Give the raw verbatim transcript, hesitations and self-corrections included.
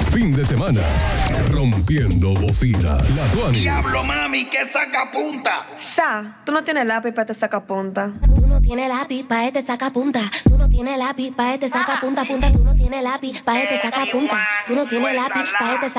fin de semana. Rompiendo bocinas. La Tuani. Diablo, mami, que saca punta. Sa, tú no tienes lápiz para te saca punta. Tú no tienes lápiz pa' este saca punta. Tú no tienes lápiz pa' este saca punta, punta. Tú no tienes lápiz pa' este saca punta. Tú no tienes lápiz pa' este saca